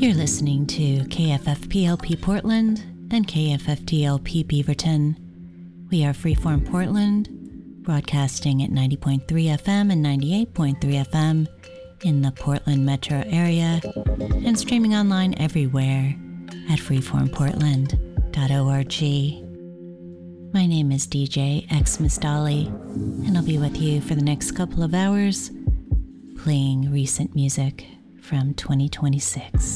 You're listening to KFFPLP Portland and KFFTLP Beaverton. We are Freeform Portland, broadcasting at 90.3 FM and 98.3 FM in the Portland metro area and streaming online everywhere at freeformportland.org. My name is DJ X Miss Dolly, and I'll be with you for the next couple of hours playing recent music from 2026.